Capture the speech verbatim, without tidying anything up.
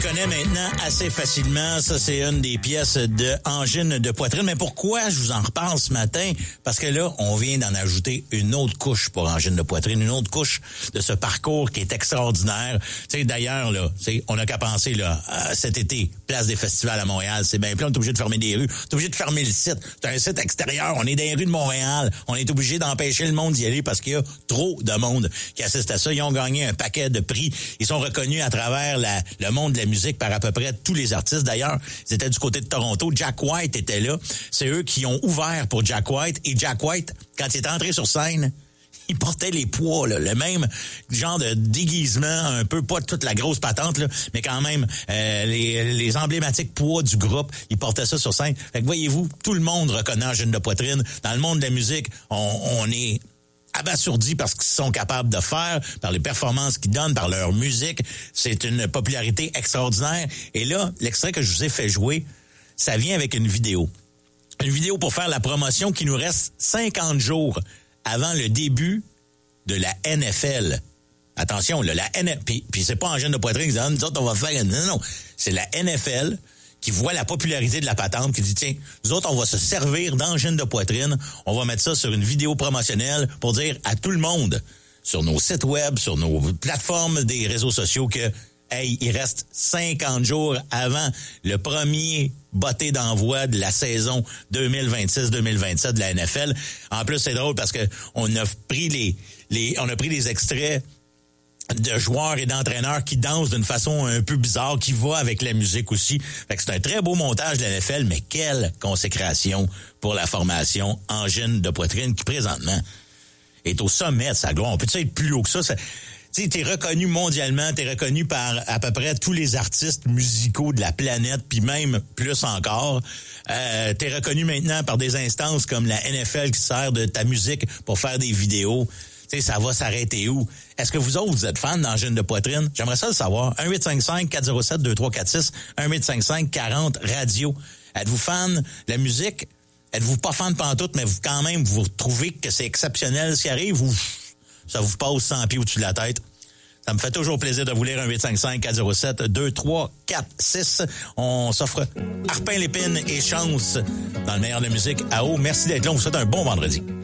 connais maintenant assez facilement. Ça, c'est une des pièces de angine de poitrine. Mais pourquoi je vous en reparle ce matin? Parce que là, on vient d'en ajouter une autre couche pour angine de poitrine, une autre couche de ce parcours qui est extraordinaire. Tu sais, d'ailleurs, là, on n'a qu'à penser, là, à cet été, place des festivals à Montréal, c'est bien plein, on est obligé de fermer des rues, on est obligé de fermer le site. C'est un site extérieur, on est dans les rues de Montréal, on est obligé d'empêcher le monde d'y aller parce qu'il y a trop de monde qui assiste à ça. Ils ont gagné un paquet de prix. Ils sont reconnus à travers la, le monde de la musique par à peu près tous les artistes. D'ailleurs, ils étaient du côté de Toronto. Jack White était là. C'est eux qui ont ouvert pour Jack White. Et Jack White, quand il est entré sur scène, il portait les poids, là, le même genre de déguisement, un peu, pas toute la grosse patente, là, mais quand même euh, les, les emblématiques poids du groupe, il portait ça sur scène. Fait que voyez-vous, tout le monde reconnaît angine de poitrine. Dans le monde de la musique, on, on est abasourdis par ce qu'ils sont capables de faire, par les performances qu'ils donnent, par leur musique. C'est une popularité extraordinaire. Et là, l'extrait que je vous ai fait jouer, ça vient avec une vidéo. Une vidéo pour faire la promotion qui nous reste cinquante jours avant le début de la N F L. Attention, là, la N F L, puis, puis c'est pas angine de poitrine qui dit, nous autres, on va faire... Non, non, c'est la N F L qui voit la popularité de la patente, qui dit, tiens, nous autres, on va se servir d'angine de poitrine, on va mettre ça sur une vidéo promotionnelle pour dire à tout le monde, sur nos sites web, sur nos plateformes des réseaux sociaux, que, hey, il reste cinquante jours avant le premier botté d'envoi de la saison deux mille vingt-six deux mille vingt-sept de la N F L. En plus, c'est drôle parce que on a pris les, les, on a pris les extraits de joueurs et d'entraîneurs qui dansent d'une façon un peu bizarre, qui va avec la musique aussi. Fait que c'est un très beau montage de la N F L, mais quelle consécration pour la formation angine de poitrine qui, présentement, est au sommet de sa gloire. On peut-tu être plus haut que ça? ça Tu sais, t'es reconnu mondialement, t'es reconnu par à peu près tous les artistes musicaux de la planète, puis même plus encore. Euh, t'es reconnu maintenant par des instances comme la N F L qui sert de ta musique pour faire des vidéos. Tu sais, ça va s'arrêter où? Est-ce que vous autres, vous êtes fans d'angine de poitrine? J'aimerais ça le savoir. un huit cinq cinq quatre zéro sept deux trois quatre six, un huit cinq cinq quarante radio. Êtes-vous fan de la musique? Êtes-vous pas fan de pantoute, mais vous quand même, vous trouvez que c'est exceptionnel ce qui arrive ou ça vous passe cent pieds au-dessus de la tête? Ça me fait toujours plaisir de vous lire un huit cinq cinq quatre zéro sept deux trois quatre six. On s'offre Harpin Lépine et Chance dans le meilleur de la musique à eau. Merci d'être là. On vous souhaite un bon vendredi.